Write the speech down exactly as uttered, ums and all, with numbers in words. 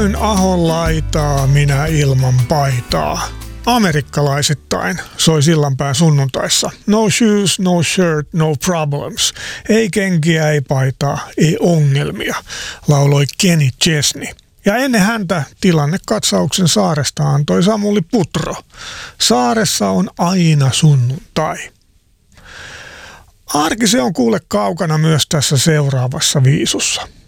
Ahon laitaa minä ilman paitaa. Amerikkalaisittain soi Sillanpään sunnuntaissa. No shoes, no shirt, no problems. Ei kenkiä, ei paitaa, ei ongelmia, lauloi Kenny Chesney. Ja ennen häntä tilannekatsauksen saaresta antoi Samuli Putro. Saaressa on aina sunnuntai. Arki se on kuule kaukana myös tässä seuraavassa viisussa.